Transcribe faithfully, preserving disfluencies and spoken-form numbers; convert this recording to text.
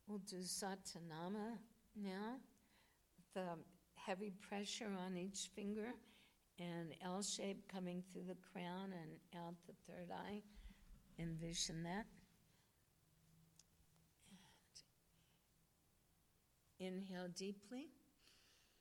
We'll do Satanama now. The heavy pressure on each finger and L shape coming through the crown and out the third eye. Envision that. And inhale deeply.